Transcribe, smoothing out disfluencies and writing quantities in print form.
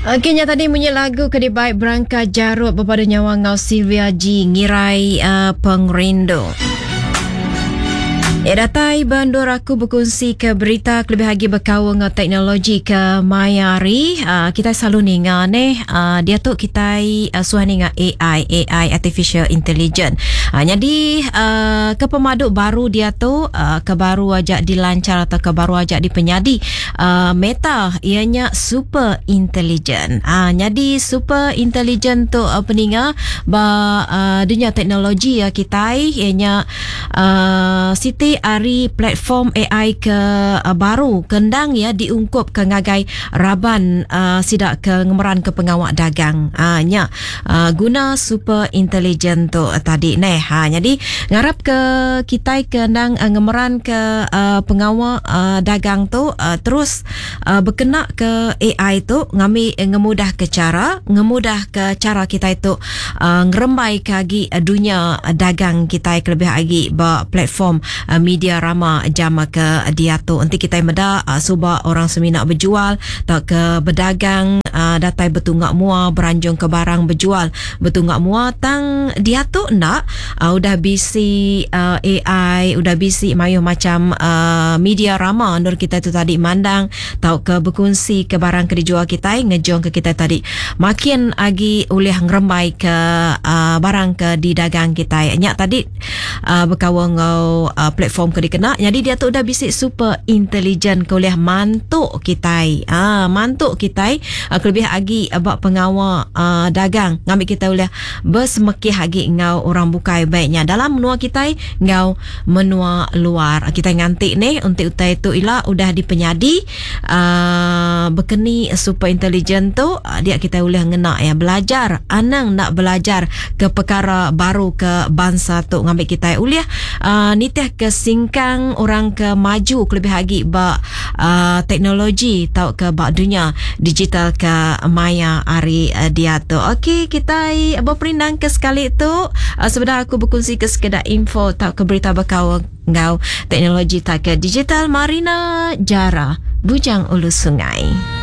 Okey, nya tadi bunyi lagu Kedibaik Berangkat Jarut berpada nyawa ngau Sylvia G ngirai pengrindu. Datai bandur aku berkongsi ke berita kelebih lagi berkawal dengan teknologi ke mayari. Kita selalu ninga dia tu kita suah ninga AI Artificial Intelligence. Jadi ke pemaduk baru dia tu ke baru ajak dilancar atau ke baru ajak dipenyadi Meta ianya super intelligent. Jadi super intelligent tu peninga dunia teknologi kita ianya Siti ari platform AI ke baru kendang ya diungkup ke ngagai raban sidak ke ngemeran ke pengawak dagang guna super intelligent tu tadi jadi ngarap ke kita kendang ngemeran ke pengawak dagang tu terus berkena ke AI tu ngemudah ke cara kita itu ngerembai kagi dunia dagang kita lebih lagi platform media rama jama ke dia tu nanti kita meda subak orang semina berjual tak ke berdagang datai betungak mua beranjung ke barang berjual betungak mua tang dia tu nak udah bisi AI udah bisi mayuh macam media rama nur kita tu tadi mandang tau ke berkongsi ke barang ke dijual kita ngejong ke kita tadi makin agi oleh ngeremai ke barang ke di dagang kita nyak tadi berkawal ngau platform ke dikena jadi dia tu udah bisik super intelligent ke oleh mantuk kita kelebih lagi abak pengawal dagang ngambil kita oleh bersemekih lagi ngau orang bukai baiknya dalam menua kita ngau menua luar kita ngantik ni untuk utai tu ila udah dipenyadi berkeni super intelligent tu dia kita boleh ngena ya belajar anang nak belajar ke perkara baru ke bangsa tu ngambil kita uliah nitih ke singkang orang ke maju lebih lagi teknologi tau ke dunia digital ke maya hari dia tu. Okey, kita berperindang ke sekali tu sebenarnya aku berkongsi ke sekedar info tau ke berita berkawal ngau teknologi tak ke digital Marina Jara Bujang Ulu Sungai.